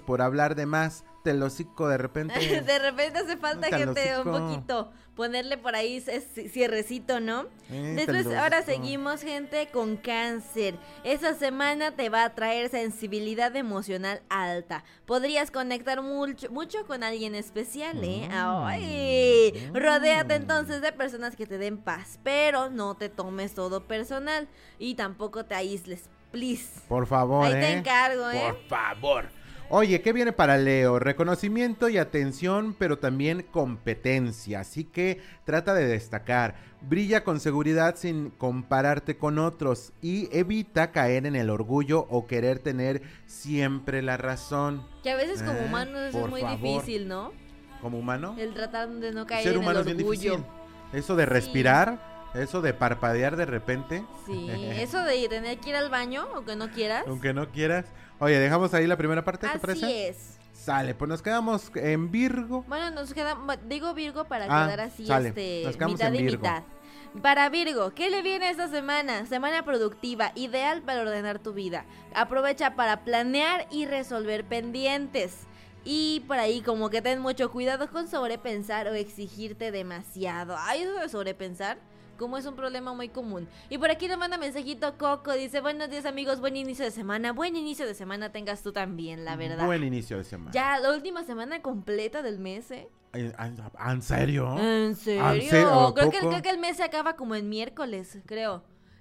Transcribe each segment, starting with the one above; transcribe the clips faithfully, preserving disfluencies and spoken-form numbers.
por hablar de más. El hocico de repente. De repente hace falta, gente, un poquito ponerle por ahí ese cierrecito, ¿no? Eh, Después, ahora seguimos, gente, con Cáncer. Esa semana te va a traer sensibilidad emocional alta. Podrías conectar mucho, mucho con alguien especial, ¿eh? Mm. ¡Ay! Mm. Rodéate entonces de personas que te den paz, pero no te tomes todo personal y tampoco te aísles, please. Por favor, Ahí ¿eh? te encargo, ¿eh? Por favor. Oye, ¿qué viene para Leo? Reconocimiento y atención, pero también competencia, así que trata de destacar. Brilla con seguridad sin compararte con otros y evita caer en el orgullo o querer tener siempre la razón. Que a veces como humanos eso es muy favor. difícil, ¿no? ¿Como humano? El tratar de no caer Ser en humano el orgullo. Es bien difícil. Eso de respirar, sí. Eso de parpadear de repente. Sí, eso de tener que ir al baño, aunque no quieras. Aunque no quieras. Oye, dejamos ahí la primera parte, ¿te parece? Así es. Sale, pues nos quedamos en Virgo. Bueno, nos quedamos, digo Virgo para ah, quedar así, sale. este, Nos quedamos mitad en y Virgo. mitad. Para Virgo, ¿qué le viene esta semana? Semana productiva, ideal para ordenar tu vida. Aprovecha para planear y resolver pendientes. Y por ahí como que ten mucho cuidado con sobrepensar o exigirte demasiado. Ay, eso de sobrepensar, como es un problema muy común. Y por aquí nos manda mensajito Coco, dice: buenos días amigos, buen inicio de semana. Buen inicio de semana tengas tú también, la verdad. Buen inicio de semana. Ya, la última semana completa del mes, ¿eh? ¿En serio? ¿En serio? ¿En serio? Creo, que, creo que el mes se acaba como en miércoles, creo.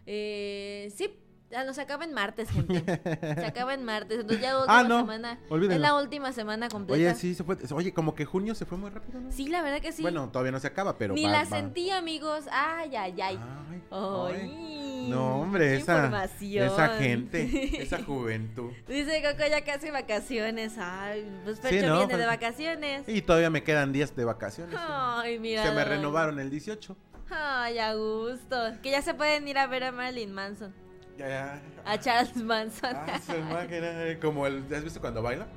Eh, sí. Ya no, se acaba en martes, gente. Se acaba en martes. Entonces ya la última ah, no. semana. Olvídenlo. Es la última semana completa. Oye, sí, se fue. Oye, como que junio se fue muy rápido, ¿no? Sí, la verdad que sí. Bueno, todavía no se acaba, pero Ni va, la va. sentí, amigos. Ay, ay, ay. Ay, ay. ay. No, hombre, esa, esa gente, esa juventud. Dice Coco, ya casi vacaciones. Ay, pues Percho sí, ¿no? viene de vacaciones. Y todavía me quedan días de vacaciones. Ay, mira. Se me renovaron el dieciocho. Ay, a gusto. Que ya se pueden ir a ver a Marilyn Manson. Ya, ya. A Charles Manson. Ah, su máquina, como el, ¿has visto cuando baila?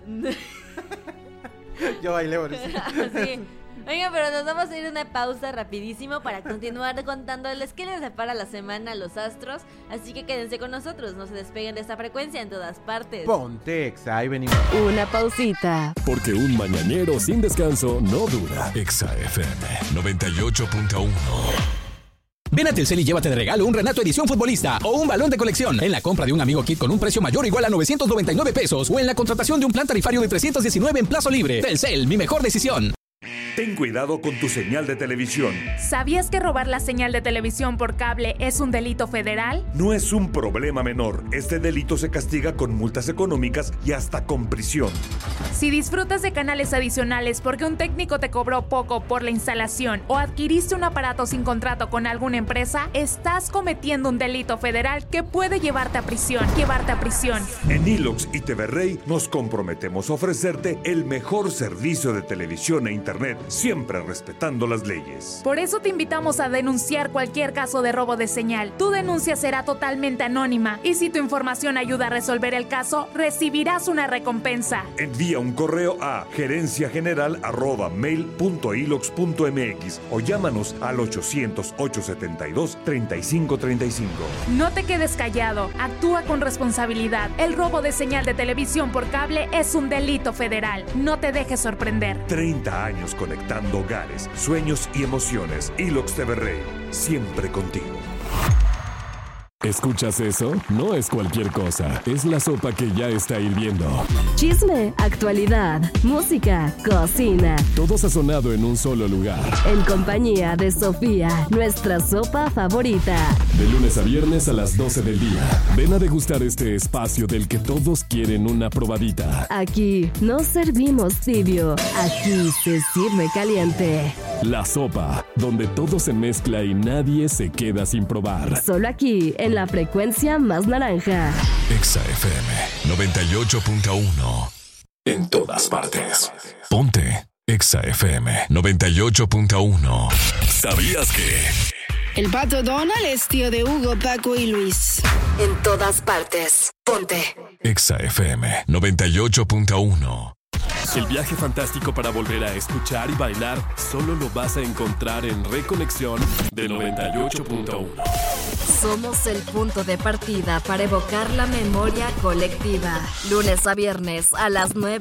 Yo bailé por eso. Sí. Oiga, pero nos vamos a ir a una pausa rapidísimo para continuar contándoles qué les depara la semana a los astros. Así que quédense con nosotros, no se despeguen de esta frecuencia en todas partes. Ponte Exa, ahí venimos. Una pausita. Porque un mañanero sin descanso no dura. Exa F M noventa y ocho punto uno. Ven a Telcel y llévate de regalo un Renato edición futbolista o un balón de colección en la compra de un Amigo Kit con un precio mayor o igual a novecientos noventa y nueve pesos o en la contratación de un plan tarifario de trescientos diecinueve en plazo libre. Telcel, mi mejor decisión. Ten cuidado con tu señal de televisión. ¿Sabías que robar la señal de televisión por cable es un delito federal? No es un problema menor. Este delito se castiga con multas económicas y hasta con prisión. Si disfrutas de canales adicionales porque un técnico te cobró poco por la instalación o adquiriste un aparato sin contrato con alguna empresa, estás cometiendo un delito federal que puede llevarte a prisión. Llevarte a prisión. En Ilox y T V Rey nos comprometemos a ofrecerte el mejor servicio de televisión e internet, siempre respetando las leyes. Por eso te invitamos a denunciar cualquier caso de robo de señal. Tu denuncia será totalmente anónima y si tu información ayuda a resolver el caso, recibirás una recompensa. Envía un correo a gerencia general arroba mail punto ilox punto mx o llámanos al ochocientos, ochocientos setenta y dos, treinta y cinco treinta y cinco. No te quedes callado, actúa con responsabilidad. El robo de señal de televisión por cable es un delito federal. No te dejes sorprender. treinta años conectando hogares, sueños y emociones. Ilox T V Rey, siempre contigo. ¿Escuchas eso? No es cualquier cosa, es la sopa que ya está hirviendo. Chisme, actualidad, música, cocina. Todo sazonado en un solo lugar. En compañía de Sofía, nuestra sopa favorita. De lunes a viernes a las doce del día. Ven a degustar este espacio del que todos quieren una probadita. Aquí no servimos tibio, aquí se sirve caliente. La sopa, donde todo se mezcla y nadie se queda sin probar. Solo aquí, en la frecuencia más naranja. Exa F M noventa y ocho punto uno. En todas partes. Ponte Exa F M noventa y ocho punto uno. ¿Sabías que? El Pato Donald es tío de Hugo, Paco y Luis. En todas partes. Ponte Exa F M noventa y ocho punto uno. El viaje fantástico para volver a escuchar y bailar solo lo vas a encontrar en Reconexión de noventa y ocho punto uno. Somos el punto de partida para evocar la memoria colectiva. Lunes a viernes a las nueve.